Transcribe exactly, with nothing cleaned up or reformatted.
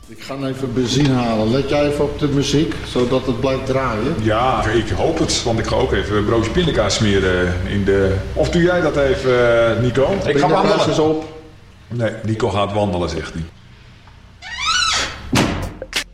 Ik ga even benzine halen. Let jij even op de muziek, zodat het blijft draaien? Ja, ik hoop het, want ik ga ook even een broodje pindakaas smeren in de... Of doe jij dat even, Nico? Ik ga wandelen. Eens op. Nee, Nico gaat wandelen, zegt hij.